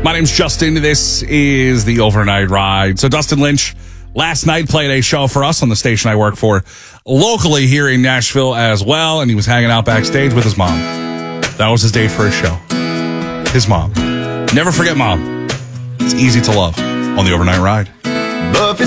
My name's Justin. This is the Overnight Ride. So Dustin Lynch last night played a show for us on the station I work for locally here in Nashville as well, and he was hanging out backstage with his mom. That was his date for his show. His mom. Never forget mom. It's easy to love on the Overnight Ride.